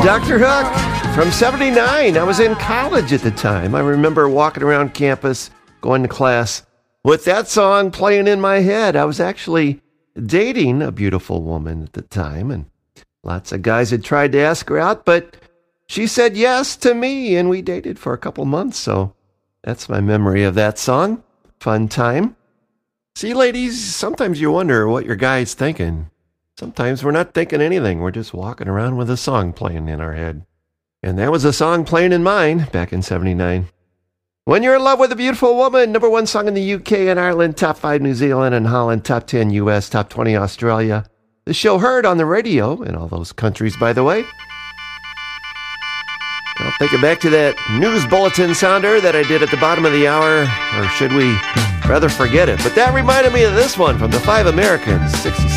Dr. Hook from 79. I was in college at the time. I remember walking around campus, going to class with that song playing in my head. I was actually dating a beautiful woman at the time, and lots of guys had tried to ask her out, but she said yes to me, and we dated for a couple months, so that's my memory of that song. Fun time. See, ladies, sometimes you wonder what your guy's thinking. Sometimes we're not thinking anything. We're just walking around with a song playing in our head. And that was a song playing in mine back in 79. When You're in Love with a Beautiful Woman, number one song in the UK and Ireland, top 5 New Zealand and Holland, top 10 US, top 20 Australia. The show heard on the radio in all those countries, by the way. I'll take it back to that news bulletin sounder that I did at the bottom of the hour, or should we rather forget it? But that reminded me of this one from the Five Americans, 66.